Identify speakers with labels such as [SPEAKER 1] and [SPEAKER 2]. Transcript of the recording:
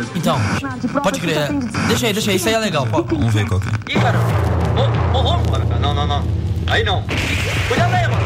[SPEAKER 1] Então, pode crer. Deixa aí, isso aí é legal.
[SPEAKER 2] Vamos ver qual que é.
[SPEAKER 3] Ih, cara. Ô, mano. Não. Aí não. Cuidado aí, mano.